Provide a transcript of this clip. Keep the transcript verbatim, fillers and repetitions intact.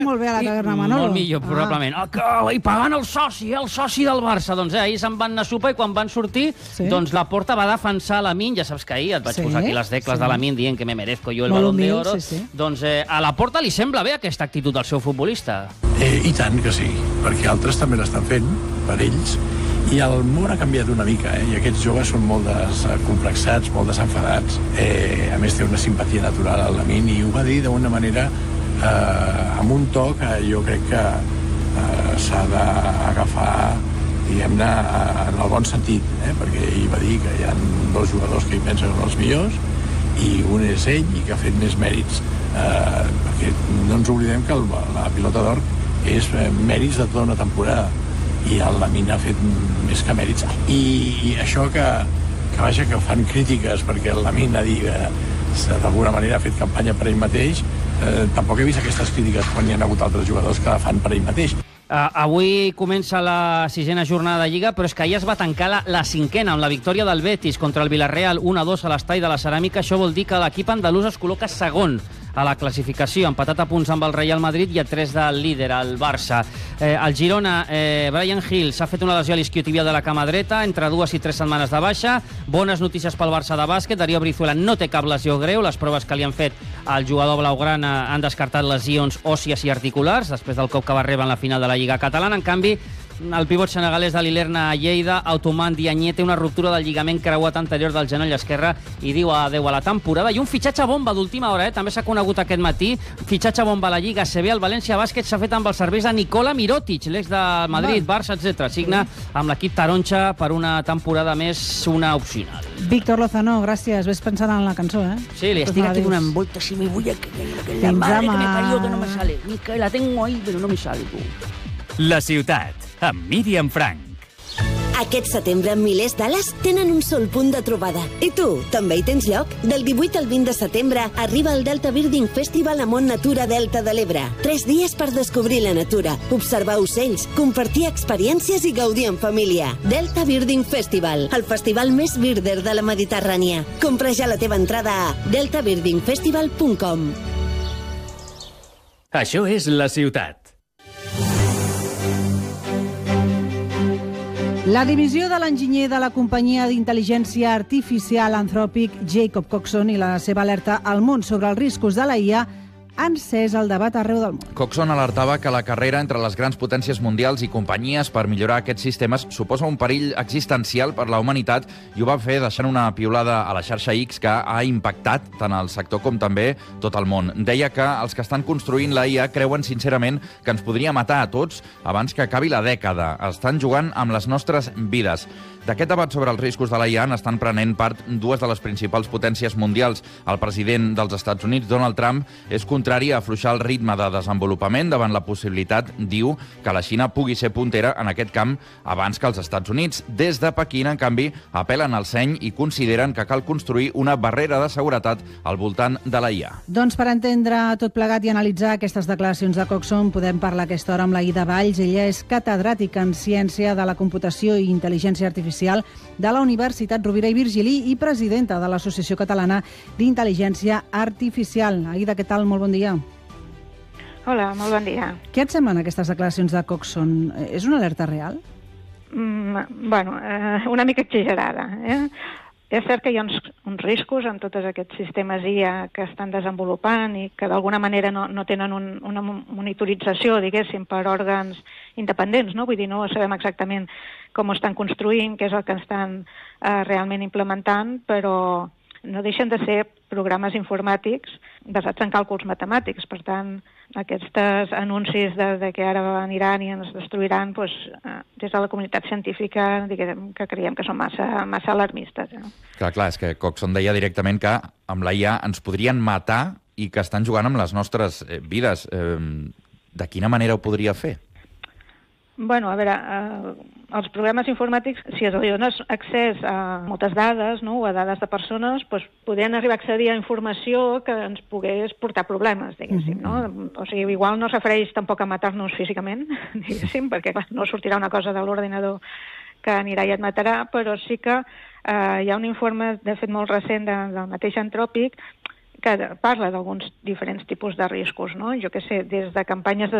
Molt bé a la taverna Manolo. Molt millor, probablement. Ah. I pagant el soci, el soci del Barça. Doncs eh, ahir se'n van anar a sopar i quan van sortir, sí. doncs la Porta va defensar Lamine. Ja saps que ahir et vaig sí. posar aquí les decles sí. de Lamine dient que me merezco jo el Balón de Oro. Sí, sí. Doncs eh, a la Porta li sembla bé aquesta actitud del seu futbolista. Eh, I tant que sí, perquè altres també l'estan fent, per ells. I el món ha canviat una mica, eh? I aquests joves són molt descomplexats, molt desenfadats. Eh, a més, té una simpatia natural al Lamine i ho va dir d'una manera eh, amb un to que jo crec que eh, s'ha d'agafar, diguem-ne, en el bon sentit, eh? Perquè ell va dir que hi ha dos jugadors que hi pensen que són els millors i un és ell i que ha fet més mèrits. Eh, perquè no ens oblidem que el, la pilota d'or és eh, mèrits de tota una temporada i el Lamine ha fet més que mèrits. I, i això que, que, vaja, que fan crítiques perquè el Lamine ha dit que d'alguna manera ha fet campanya per ell mateix, eh, tampoc he vist aquestes crítiques quan hi ha hagut altres jugadors que la fan per ell mateix. Uh, avui comença la sisena jornada de Lliga, però és que ahir es va tancar la, la cinquena amb la victòria del Betis contra el Villarreal un a dos a l'estadi de la Ceràmica. Això vol dir que l'equip andalús es col·loca segon a la classificació, empatat a punts amb el Real Madrid i a tres del líder, el Barça. Eh, el Girona, eh, Brian Hill, s'ha fet una lesió a l'isquiotibia de la cama dreta, entre dues i tres setmanes de baixa. Bones notícies pel Barça de bàsquet. Darío Brizuela no té cap lesió greu. Les proves que li han fet al jugador blaugrana han descartat lesions òssies i articulars després del cop que va rebre en la final de la Lliga Catalana. En canvi, el pivot senegalès de l'Ilerna a Lleida, Automan Diagne, té una ruptura del lligament creuat anterior del genoll esquerre i diu adeu a la temporada. I un fitxatge bomba d'última hora, eh? També s'ha conegut aquest matí. Fitxatge bomba a la Lliga A C B. El València Bàsquet s'ha fet amb els serveis de Nikola Mirotic, l'ex de Madrid, Barça, etcètera. Signa amb l'equip taronja per una temporada més, una opcional. Víctor Lozano, gràcies. Ves pensant en la cançó, eh? Sí, li estic aquí donant voltes i me voy a que la madre que me parió que no me sale. Que la tengo ahí, pero no me sale, tu. La ciutat, amb Míriam Frank. Aquest setembre, milers d'ales tenen un sol punt de trobada. I tu, també hi tens lloc? Del divuit al vint de setembre arriba el Delta Birding Festival a Mont Natura Delta de l'Ebre. Tres dies per descobrir la natura, observar ocells, compartir experiències i gaudir en família. Delta Birding Festival, el festival més birder de la Mediterrània. Compra ja la teva entrada a delta birding festival punt com. Això és la ciutat. La divisió de l'enginyer de la companyia d'intel·ligència artificial Anthropic, Jacob Coxon, i la seva alerta al món sobre els riscos de la I A han encès el debat arreu del món. Coxon alertava que la carrera entre les grans potències mundials i companyies per millorar aquests sistemes suposa un perill existencial per la humanitat i ho va fer deixant una piulada a la xarxa X que ha impactat tant el sector com també tot el món. Deia que els que estan construint la I A creuen sincerament que ens podria matar a tots abans que acabi la dècada. Estan jugant amb les nostres vides. D'aquest debat sobre els riscos de la I A n'estan prenent part dues de les principals potències mundials. El president dels Estats Units, Donald Trump, és contrari a afluixar el ritme de desenvolupament davant la possibilitat, diu, que la Xina pugui ser puntera en aquest camp abans que els Estats Units. Des de Pequín, en canvi, apel·len al seny i consideren que cal construir una barrera de seguretat al voltant de la I A. Doncs per entendre tot plegat i analitzar aquestes declaracions de Coxon podem parlar aquesta hora amb la Ida Valls. Ella és catedràtica en Ciència de la Computació i Intel·ligència Artificial de la Universitat Rovira i Virgili i presidenta de l'Associació Catalana d'Intel·ligència Artificial. Aida, què tal? Molt bon dia. Hola, molt bon dia. Què et semblen aquestes declaracions de Coxon? És una alerta real? Mm, bueno, eh, una mica exagerada. Eh? És cert que hi ha uns, uns riscos en tots aquests sistemes I A que estan desenvolupant i que d'alguna manera no, no tenen un, una monitorització, diguéssim, per òrgans independents, no? Vull dir, no sabem exactament com ho estan construint, què és el que estan eh, realment implementant, però no deixen de ser programes informàtics basats en càlculs matemàtics. Per tant, aquests anuncis de, de que ara aniran i ens destruiran, doncs, eh, des de la comunitat científica diguem, que creiem que són massa, massa alarmistes. Eh? Clar, clar, és que Coxon deia directament que amb la I A ens podrien matar i que estan jugant amb les nostres eh, vides. Eh, de quina manera ho podria fer? Bueno, a veure, eh, els programes informàtics, si es dones accés a moltes dades, no?, o a dades de persones, doncs podrien arribar a accedir a informació que ens pogués portar problemes, diguéssim, no? O sigui, igual no es refereix tampoc a matar-nos físicament, diguéssim, perquè clar, no sortirà una cosa de l'ordinador que anirà i et matarà, però sí que eh, hi ha un informe, de fet molt recent, de, del mateix Anthropic, que parla d'alguns diferents tipus de riscos, no? Jo què sé, des de campanyes de